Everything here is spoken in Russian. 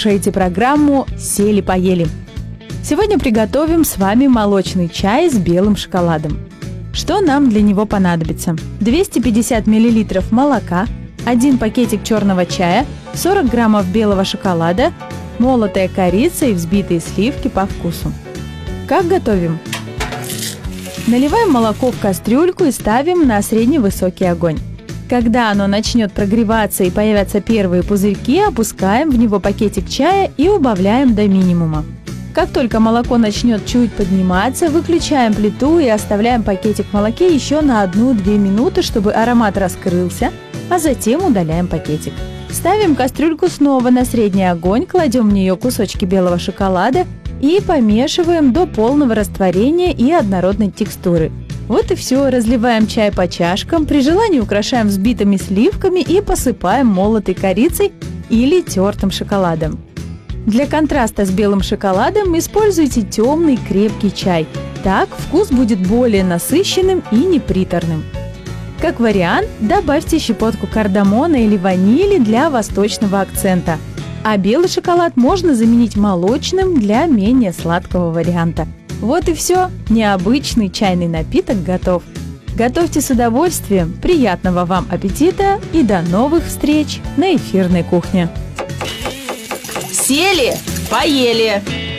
слушаете программу «Сели-поели». Сегодня приготовим с вами молочный чай с белым шоколадом. Что нам для него понадобится? 250 мл молока, 1 пакетик черного чая, 40 граммов белого шоколада, молотая корица и взбитые сливки по вкусу. Как готовим? Наливаем молоко в кастрюльку и ставим на средний-высокий огонь. Когда оно начнет прогреваться и появятся первые пузырьки, опускаем в него пакетик чая и убавляем до минимума. Как только молоко начнет чуть подниматься, выключаем плиту и оставляем пакетик в молоке еще на 1-2 минуты, чтобы аромат раскрылся, а затем удаляем пакетик. Ставим кастрюльку снова на средний огонь, кладем в нее кусочки белого шоколада и помешиваем до полного растворения и однородной текстуры. Вот и все, разливаем чай по чашкам, при желании украшаем взбитыми сливками и посыпаем молотой корицей или тертым шоколадом. Для контраста с белым шоколадом используйте темный крепкий чай. Так вкус будет более насыщенным и неприторным. Как вариант, добавьте щепотку кардамона или ванили для восточного акцента. А белый шоколад можно заменить молочным для менее сладкого варианта. Вот и все, необычный чайный напиток готов. Готовьте с удовольствием, приятного вам аппетита и до новых встреч на эфирной кухне. Сели, поели!